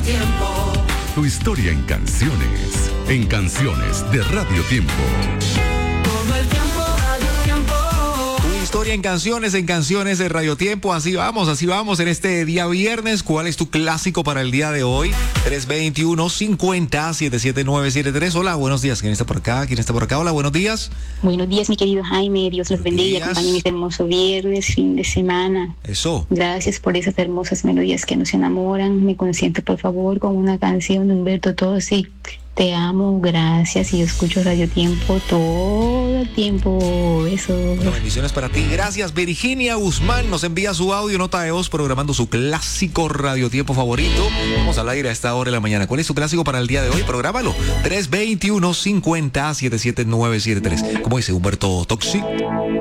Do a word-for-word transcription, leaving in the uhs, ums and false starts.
Tiempo. Tu historia en canciones. En Canciones de Radio Tiempo. Todo el tiempo, Radio Tiempo. Tu historia en canciones, en Canciones de Radio Tiempo. Así vamos, así vamos en este día viernes. ¿Cuál es tu clásico para el día de hoy? tres veintiuno, cincuenta, setenta y siete nueve siete tres. Hola, buenos días. ¿Quién está por acá? ¿Quién está por acá? Hola, buenos días. Buenos días, mi querido Jaime. Dios los bendiga y acompañe este hermoso viernes, fin de semana. Eso. Gracias por esas hermosas melodías que nos enamoran. Me consiento, por favor, con una canción de Humberto Tozzi. Te amo, gracias. Y yo escucho Radio Tiempo todo el tiempo. Eso. Bueno, bendiciones para ti. Gracias. Virginia Guzmán nos envía su audio, nota de voz, programando su clásico Radio Tiempo favorito. Vamos al aire a esta hora de la mañana. ¿Cuál es su clásico para el día de hoy? Prográmalo. tres veintiuno, cincuenta, setenta y siete nueve siete tres. ¿Cómo dice Humberto Tozzi?